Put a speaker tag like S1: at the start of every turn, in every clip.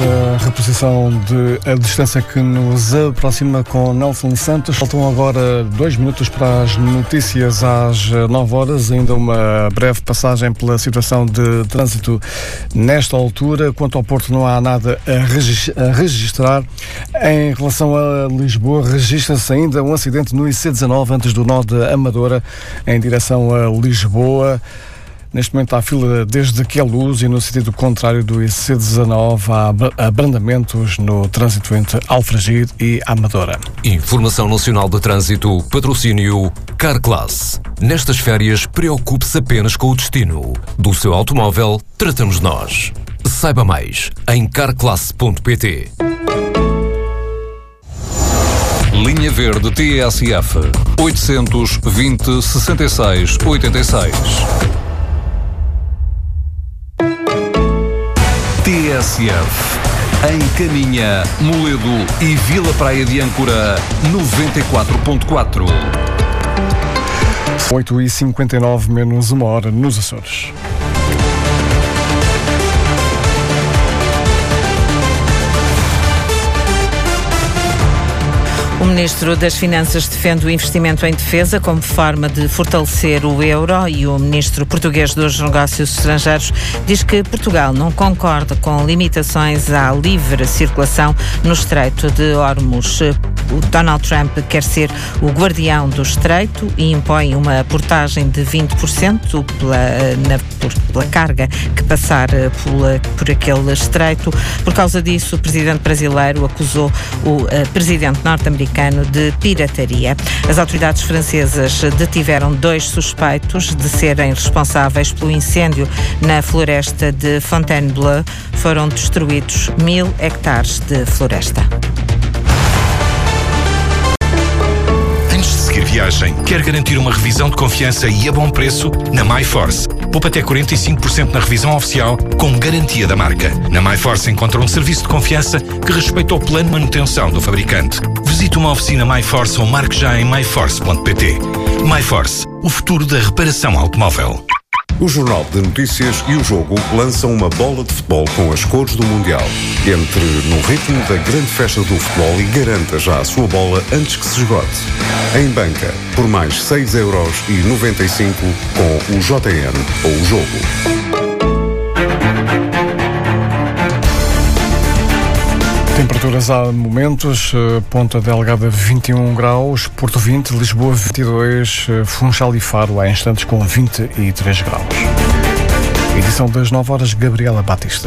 S1: da reposição de a distância que nos aproxima com Nelson Santos. Faltam agora 2 minutos para as notícias às 9 horas. Ainda uma breve passagem pela situação de trânsito nesta altura. Quanto ao Porto, não há nada a registrar. Em relação a Lisboa, registra-se ainda um acidente no IC19 antes do nó de Amadora, em direção a Lisboa. Neste momento há fila desde Queluz e no sentido contrário do IC19 há abrandamentos no trânsito entre Alfragide e Amadora.
S2: Informação Nacional de Trânsito, patrocínio Carclass. Nestas férias, preocupe-se apenas com o destino. Do seu automóvel, tratamos nós. Saiba mais em carclass.pt. Linha Verde TSF 820 66 86. TSF em Caminha, Moledo e Vila Praia de Âncora 94.4.
S1: 8h59 menos uma hora nos Açores.
S3: O Ministro das Finanças defende o investimento em defesa como forma de fortalecer o euro e o Ministro português dos Negócios Estrangeiros diz que Portugal não concorda com limitações à livre circulação no Estreito de Hormuz. O Donald Trump quer ser o guardião do Estreito e impõe uma portagem de 20% pela carga que passar por aquele estreito. Por causa disso, o presidente brasileiro acusou o presidente norte-americano de pirataria. As autoridades francesas detiveram 2 suspeitos de serem responsáveis pelo incêndio na floresta de Fontainebleau. Foram destruídos 1000 hectares de floresta.
S4: Viagem. Quer garantir uma revisão de confiança e a bom preço? Na MyForce. Poupa até 45% na revisão oficial com garantia da marca. Na MyForce encontra um serviço de confiança que respeita o plano de manutenção do fabricante. Visite uma oficina MyForce ou marque já em myforce.pt. MyForce, o futuro da reparação automóvel.
S5: O Jornal de Notícias e o Jogo lançam uma bola de futebol com as cores do Mundial. Entre no ritmo da grande festa do futebol e garanta já a sua bola antes que se esgote. Em banca, por mais 6,95€ com o JN ou o Jogo.
S1: Temperaturas há momentos, Ponta Delgada 21 graus, Porto 20, Lisboa 22, Funchal e Faro há instantes com 23 graus. Edição das 9 horas, Gabriela Batista.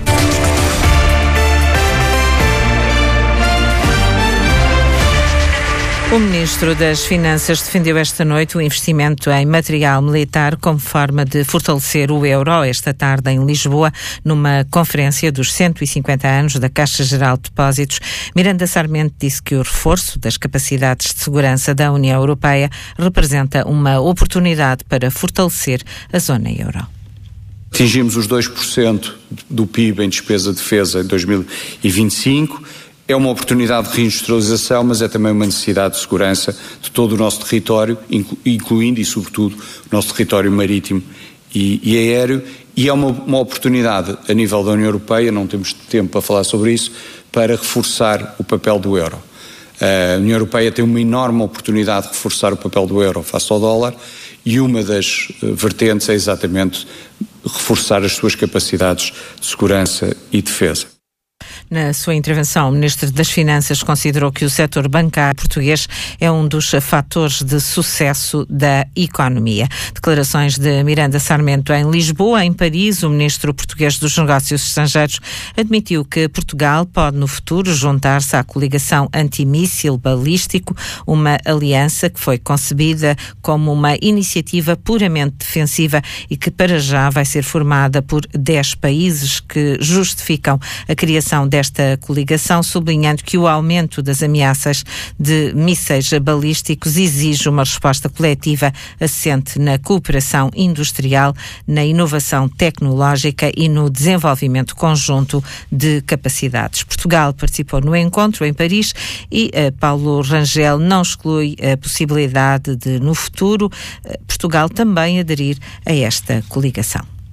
S3: O Ministro das Finanças defendeu esta noite o investimento em material militar como forma de fortalecer o euro esta tarde em Lisboa, numa conferência dos 150 anos da Caixa Geral de Depósitos. Miranda Sarmento disse que o reforço das capacidades de segurança da União Europeia representa uma oportunidade para fortalecer a zona euro.
S6: Atingimos os 2% do PIB em despesa de defesa em 2025. É uma oportunidade de reindustrialização, mas é também uma necessidade de segurança de todo o nosso território, incluindo e sobretudo o nosso território marítimo e aéreo, e é uma oportunidade a nível da União Europeia, não temos tempo para falar sobre isso, para reforçar o papel do euro. A União Europeia tem uma enorme oportunidade de reforçar o papel do euro face ao dólar, e uma das vertentes é exatamente reforçar as suas capacidades de segurança e defesa.
S3: Na sua intervenção, o Ministro das Finanças considerou que o setor bancário português é um dos fatores de sucesso da economia. Declarações de Miranda Sarmento em Lisboa. Em Paris, o Ministro português dos Negócios Estrangeiros admitiu que Portugal pode no futuro juntar-se à coligação antimíssil balístico, uma aliança que foi concebida como uma iniciativa puramente defensiva e que para já vai ser formada por 10 países que justificam a criação desta coligação, sublinhando que o aumento das ameaças de mísseis balísticos exige uma resposta coletiva assente na cooperação industrial, na inovação tecnológica e no desenvolvimento conjunto de capacidades. Portugal participou no encontro em Paris e Paulo Rangel não exclui a possibilidade de, no futuro, Portugal também aderir a esta coligação.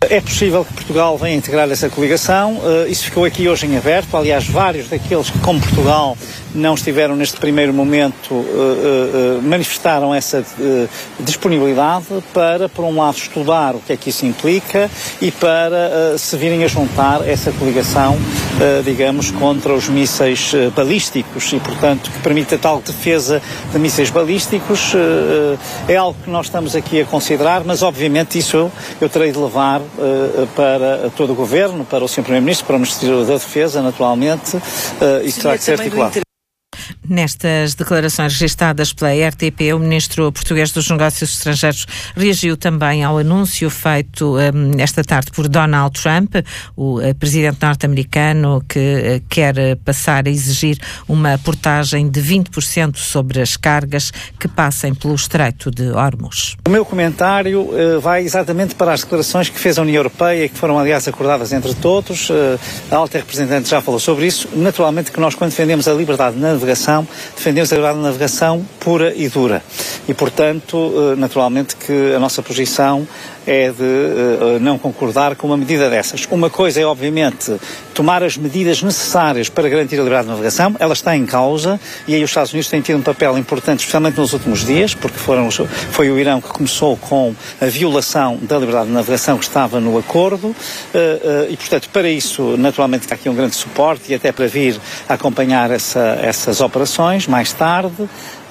S7: É possível que Portugal venha integrar essa coligação, isso ficou aqui hoje em aberto, aliás vários daqueles que, como Portugal, não estiveram neste primeiro momento, manifestaram essa disponibilidade para, por um lado, estudar o que é que isso implica e para se virem a juntar essa coligação, digamos, contra os mísseis balísticos e, portanto, que permite a tal defesa de mísseis balísticos, é algo que nós estamos aqui a considerar, mas obviamente isso eu terei de levar para todo o Governo, para o Sr. Primeiro-Ministro, para o Ministério da Defesa, naturalmente, isso terá que ser articulado.
S3: Nestas declarações registadas pela RTP, o ministro português dos Negócios Estrangeiros reagiu também ao anúncio feito esta tarde por Donald Trump, o presidente norte-americano, que quer passar a exigir uma portagem de 20% sobre as cargas que passem pelo Estreito de Hormuz.
S7: O meu comentário vai exatamente para as declarações que fez a União Europeia, que foram, aliás, acordadas entre todos. A alta representante já falou sobre isso. Naturalmente que nós, quando defendemos a liberdade de navegação, defendemos a liberdade de navegação pura e dura. E, portanto, naturalmente que a nossa posição é de não concordar com uma medida dessas. Uma coisa é, obviamente, tomar as medidas necessárias para garantir a liberdade de navegação. Ela está em causa e aí os Estados Unidos têm tido um papel importante, especialmente nos últimos dias, porque foi o Irão que começou com a violação da liberdade de navegação que estava no acordo e, portanto, para isso, naturalmente, há aqui um grande suporte e até para vir a acompanhar essas operações mais tarde,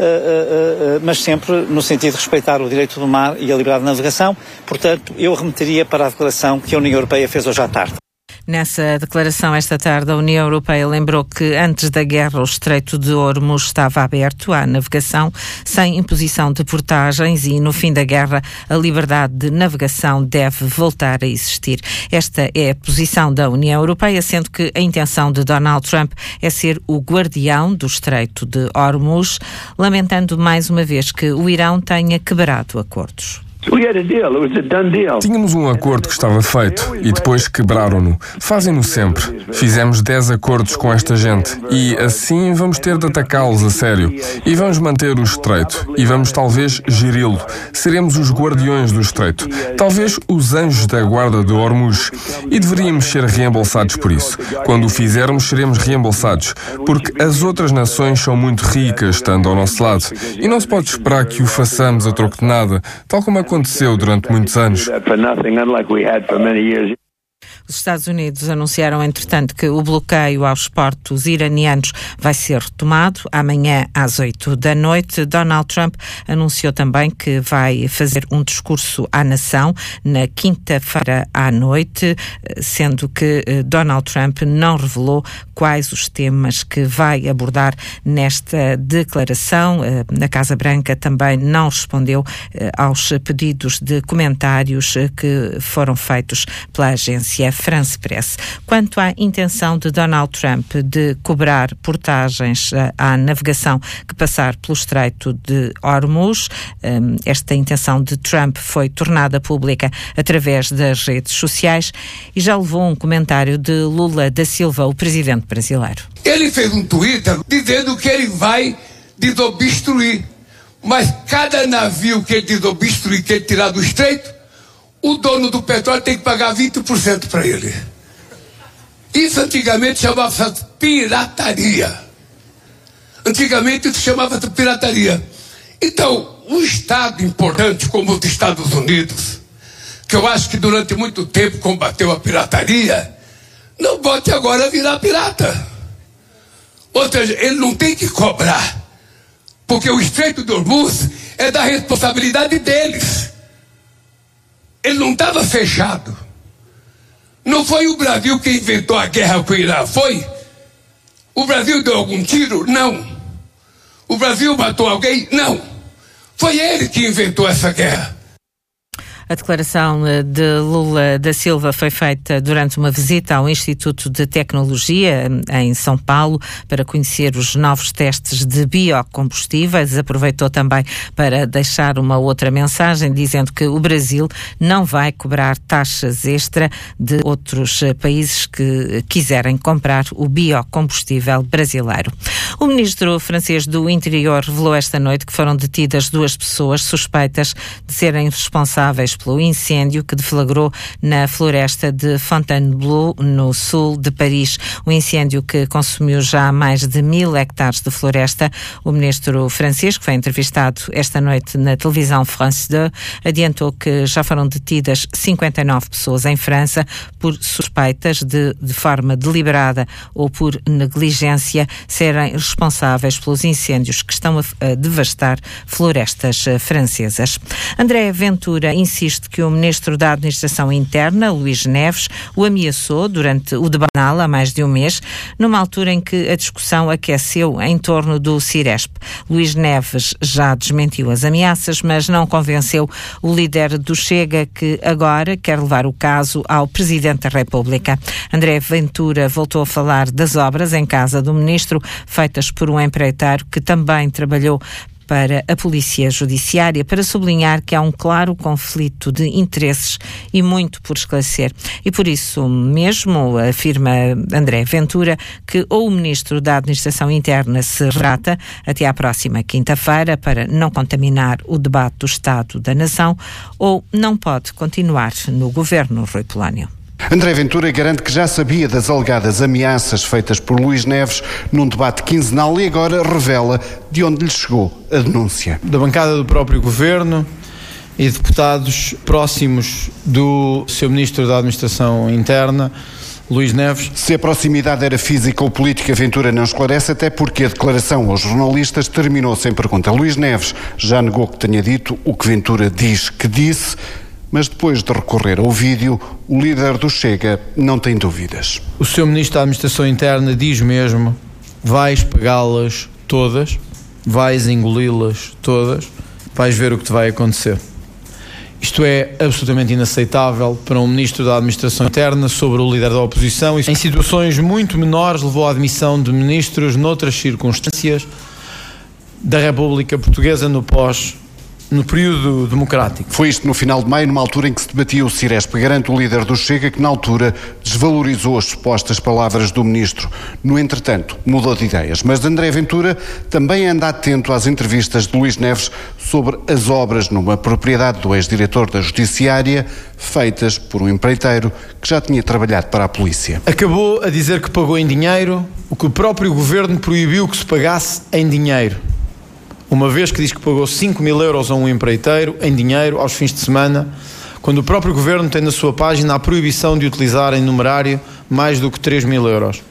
S7: mas sempre no sentido de respeitar o direito do mar e a liberdade de navegação. Portanto, eu remeteria para a declaração que a União Europeia fez hoje à tarde.
S3: Nessa declaração esta tarde, a União Europeia lembrou que antes da guerra o Estreito de Hormuz estava aberto à navegação sem imposição de portagens e no fim da guerra a liberdade de navegação deve voltar a existir. Esta é a posição da União Europeia, sendo que a intenção de Donald Trump é ser o guardião do Estreito de Hormuz, lamentando mais uma vez que o Irão tenha quebrado acordos.
S8: Tínhamos um acordo que estava feito e depois quebraram-no. Fazem-no sempre. Fizemos 10 acordos com esta gente e assim vamos ter de atacá-los a sério. E vamos manter o Estreito e vamos talvez geri-lo. Seremos os guardiões do Estreito. Talvez os anjos da guarda de Hormuz. E deveríamos ser reembolsados por isso. Quando o fizermos, seremos reembolsados. Porque as outras nações são muito ricas estando ao nosso lado. E não se pode esperar que o façamos a troco de nada, tal como aconteceu durante muitos anos.
S3: Os Estados Unidos anunciaram, entretanto, que o bloqueio aos portos iranianos vai ser retomado amanhã às 8 da noite. Donald Trump anunciou também que vai fazer um discurso à nação na quinta-feira à noite, sendo que Donald Trump não revelou quais os temas que vai abordar nesta declaração. A Casa Branca também não respondeu aos pedidos de comentários que foram feitos pela agência France Press. Quanto à intenção de Donald Trump de cobrar portagens à navegação que passar pelo Estreito de Hormuz, esta intenção de Trump foi tornada pública através das redes sociais e já levou um comentário de Lula da Silva, o presidente brasileiro.
S9: Ele fez um Twitter dizendo que ele vai desobstruir, mas cada navio que ele desobstruir, que ele tirar do Estreito, o dono do petróleo tem que pagar 20% para ele. Isso antigamente chamava-se pirataria. Antigamente isso chamava-se pirataria. Então, um Estado importante como os Estados Unidos, que eu acho que durante muito tempo combateu a pirataria, não pode agora virar pirata. Ou seja, ele não tem que cobrar, porque o Estreito de Hormuz é da responsabilidade deles. Ele não estava fechado. Não foi o Brasil que inventou a guerra com o Irã, foi? O Brasil deu algum tiro? Não. O Brasil matou alguém? Não. Foi ele que inventou essa guerra.
S3: A declaração de Lula da Silva foi feita durante uma visita ao Instituto de Tecnologia em São Paulo para conhecer os novos testes de biocombustíveis. Aproveitou também para deixar uma outra mensagem dizendo que o Brasil não vai cobrar taxas extra de outros países que quiserem comprar o biocombustível brasileiro. O ministro francês do Interior revelou esta noite que foram detidas 2 pessoas suspeitas de serem responsáveis pelo incêndio que deflagrou na floresta de Fontainebleau, no sul de Paris. Um incêndio que consumiu já mais de 1000 hectares de floresta. O ministro francês, que foi entrevistado esta noite na televisão France 2, adiantou que já foram detidas 59 pessoas em França por suspeitas de forma deliberada ou por negligência, serem responsáveis pelos incêndios que estão a devastar florestas francesas. André Ventura insiste que o ministro da Administração Interna, Luís Neves, o ameaçou durante o debate há mais de um mês, numa altura em que a discussão aqueceu em torno do Ciresp. Luís Neves já desmentiu as ameaças, mas não convenceu o líder do Chega, que agora quer levar o caso ao Presidente da República. André Ventura voltou a falar das obras em casa do ministro, feitas por um empreiteiro que também trabalhou para a Polícia Judiciária, para sublinhar que há um claro conflito de interesses e muito por esclarecer. E por isso mesmo afirma André Ventura que ou o Ministro da Administração Interna se retrata até à próxima quinta-feira para não contaminar o debate do Estado da Nação, ou não pode continuar no governo. Rui Polónio.
S10: André Ventura garante que já sabia das alegadas ameaças feitas por Luís Neves num debate quinzenal e agora revela de onde lhe chegou a denúncia.
S11: Da bancada do próprio governo e deputados próximos do seu Ministro da Administração Interna, Luís Neves.
S10: Se a proximidade era física ou política, Ventura não esclarece, até porque a declaração aos jornalistas terminou sem pergunta. Luís Neves já negou que tenha dito o que Ventura diz que disse, mas depois de recorrer ao vídeo, o líder do Chega não tem dúvidas.
S11: O seu Ministro da Administração Interna diz mesmo: vais pagá-las todas, vais engoli-las todas, vais ver o que te vai acontecer. Isto é absolutamente inaceitável para um Ministro da Administração Interna sobre o líder da oposição. Em situações muito menores levou à admissão de ministros noutras circunstâncias da República Portuguesa no período democrático.
S10: Foi isto no final de maio, numa altura em que se debatia o Ciresp. Garante o líder do Chega que na altura desvalorizou as supostas palavras do ministro. No entretanto, mudou de ideias. Mas André Ventura também anda atento às entrevistas de Luís Neves sobre as obras numa propriedade do ex-diretor da Judiciária, feitas por um empreiteiro que já tinha trabalhado para a polícia.
S11: Acabou a dizer que pagou em dinheiro o que o próprio governo proibiu que se pagasse em dinheiro. Uma vez que diz que pagou 5.000 euros a um empreiteiro em dinheiro aos fins de semana, quando o próprio governo tem na sua página a proibição de utilizar em numerário mais do que 3.000 euros.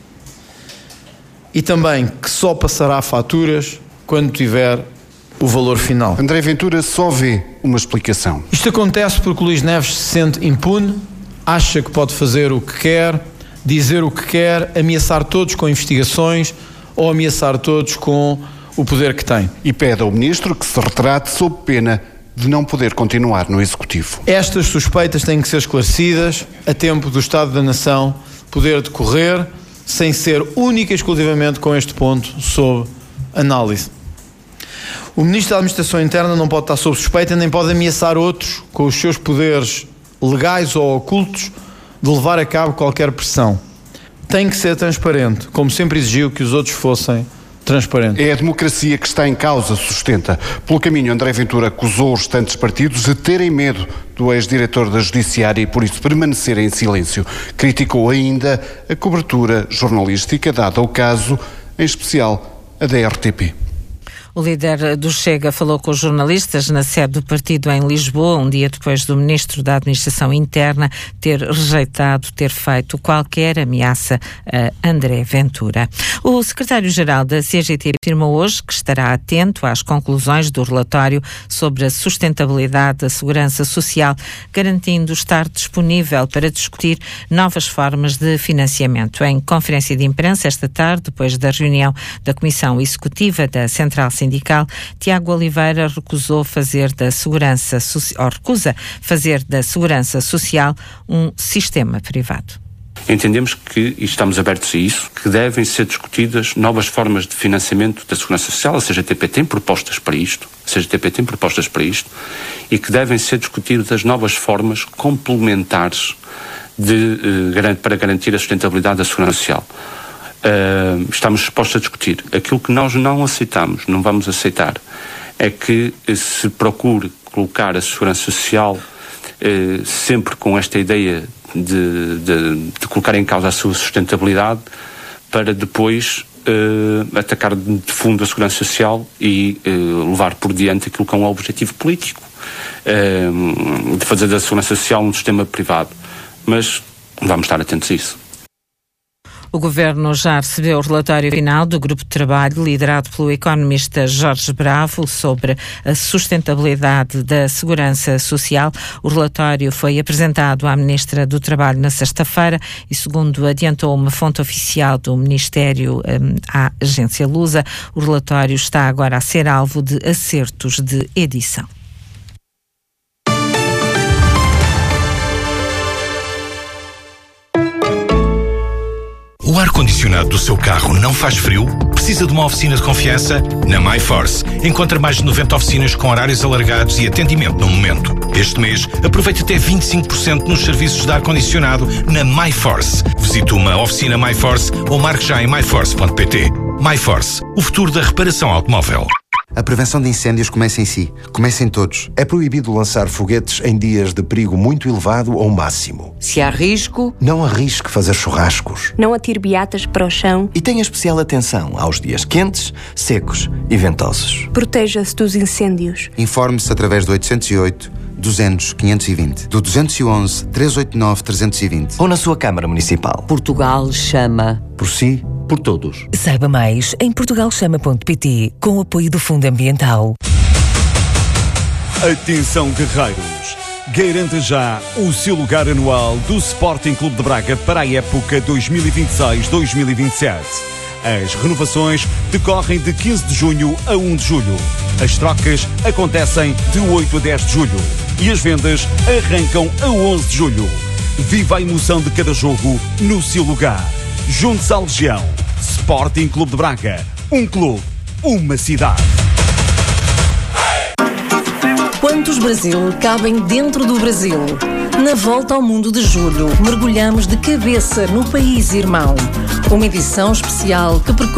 S11: E também que só passará faturas quando tiver o valor final.
S10: André Ventura só vê uma explicação.
S11: Isto acontece porque o Luís Neves se sente impune, acha que pode fazer o que quer, dizer o que quer, ameaçar todos com investigações ou ameaçar todos com o poder que tem.
S10: E pede ao ministro que se retrate sob pena de não poder continuar no Executivo.
S11: Estas suspeitas têm que ser esclarecidas a tempo do Estado da Nação poder decorrer, sem ser única e exclusivamente com este ponto sob análise. O Ministro da Administração Interna não pode estar sob suspeita nem pode ameaçar outros com os seus poderes legais ou ocultos de levar a cabo qualquer pressão. Tem que ser transparente, como sempre exigiu que os outros fossem transparente.
S10: É a democracia que está em causa, sustenta. Pelo caminho, André Ventura acusou os restantes partidos de terem medo do ex-diretor da Judiciária e por isso permanecerem em silêncio. Criticou ainda a cobertura jornalística dada ao caso, em especial a da RTP.
S3: O líder do Chega falou com os jornalistas na sede do partido em Lisboa, um dia depois do Ministro da Administração Interna ter rejeitado ter feito qualquer ameaça a André Ventura. O secretário-geral da CGT afirmou hoje que estará atento às conclusões do relatório sobre a sustentabilidade da segurança social, garantindo estar disponível para discutir novas formas de financiamento. Em conferência de imprensa esta tarde, depois da reunião da Comissão Executiva da Central Sindical, Tiago Oliveira recusa fazer da segurança social um sistema privado.
S12: Entendemos que, e estamos abertos a isso, que devem ser discutidas novas formas de financiamento da segurança social. A CGTP tem propostas para isto, e que devem ser discutidas novas formas complementares para garantir a sustentabilidade da segurança social. Estamos dispostos a discutir. Aquilo que nós não aceitamos, não vamos aceitar, é que se procure colocar a segurança social sempre com esta ideia de colocar em causa a sua sustentabilidade, para depois atacar de fundo a segurança social e levar por diante aquilo que é um objetivo político, de fazer da segurança social um sistema privado. Mas vamos estar atentos a isso.
S3: O Governo já recebeu o relatório final do Grupo de Trabalho liderado pelo economista Jorge Bravo sobre a sustentabilidade da segurança social. O relatório foi apresentado à Ministra do Trabalho na sexta-feira e, segundo adiantou uma fonte oficial do Ministério à agência Lusa, o relatório está agora a ser alvo de acertos de edição.
S4: O ar-condicionado do seu carro não faz frio? Precisa de uma oficina de confiança? Na MyForce. Encontra mais de 90 oficinas com horários alargados e atendimento no momento. Este mês, aproveite até 25% nos serviços de ar-condicionado na MyForce. Visite uma oficina MyForce ou marque já em myforce.pt. MyForce, o futuro da reparação automóvel.
S13: A prevenção de incêndios começa em si. Começa em todos. É proibido lançar foguetes em dias de perigo muito elevado ou máximo.
S14: Se há risco,
S13: não arrisque fazer churrascos.
S15: Não atire beatas para o chão.
S16: E tenha especial atenção aos dias quentes, secos e ventosos.
S15: Proteja-se dos incêndios.
S13: Informe-se através do 808 200 520, do 211 389 320
S16: ou na sua Câmara Municipal.
S14: Portugal chama.
S13: Por si, por todos.
S17: Saiba mais em portugalchama.pt, com o apoio do Fundo Ambiental.
S18: Atenção, guerreiros! Garanta já o seu lugar anual do Sporting Clube de Braga para a época 2026-2027. As renovações decorrem de 15 de junho a 1 de julho. As trocas acontecem de 8 a 10 de julho. E as vendas arrancam a 11 de julho. Viva a emoção de cada jogo no seu lugar. Junte-se à Legião. Sporting Clube de Braga. Um clube, uma cidade.
S17: Quantos Brasil cabem dentro do Brasil? Na volta ao mundo de julho, mergulhamos de cabeça no país irmão. Uma edição especial que percorre